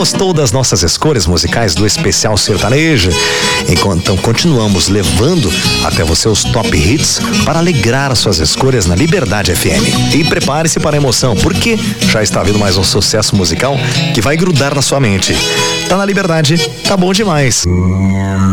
Gostou das nossas escolhas musicais do especial sertanejo? Então continuamos levando até você os top hits para alegrar suas escolhas na Liberdade FM. E prepare-se para a emoção, porque já está vindo mais um sucesso musical que vai grudar na sua mente. Tá na Liberdade, tá bom demais.